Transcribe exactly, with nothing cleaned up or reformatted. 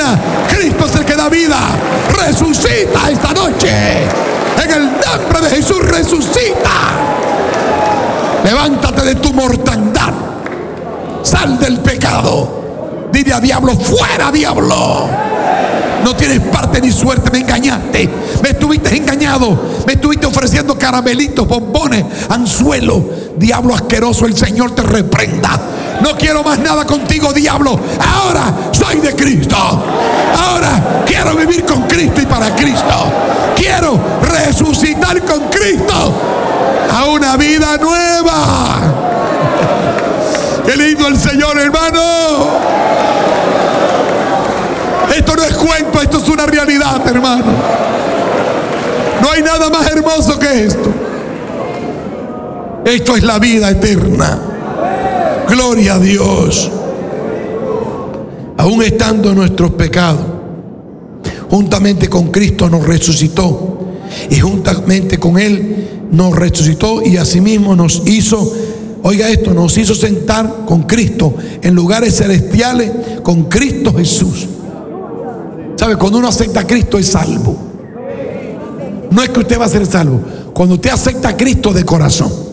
mañana. Cristo es el que da vida. Resucita esta noche. En el nombre de Jesús, resucita. Levántate de tu mortandad. Sal del pecado. Dile a diablo, fuera diablo. No tienes parte ni suerte, me engañaste. Me estuviste engañado. Me estuviste ofreciendo caramelitos, bombones, anzuelo. Diablo asqueroso, el Señor te reprenda. No quiero más nada contigo, diablo. Ahora soy de Cristo. Ahora quiero vivir con Cristo y para Cristo. Quiero resucitar con Cristo a una vida nueva. Qué lindo el Señor, hermano. Esto no es cuento, esto es una realidad, hermano. No hay nada más hermoso que esto. Esto es la vida eterna. Gloria a Dios. Aún estando en nuestros pecados, juntamente con Cristo nos resucitó. Y juntamente con Él nos resucitó y asimismo nos hizo, oiga esto, nos hizo sentar con Cristo en lugares celestiales con Cristo Jesús. ¿Sabe? Cuando uno acepta a Cristo es salvo. No es que usted va a ser salvo. Cuando usted acepta a Cristo de corazón.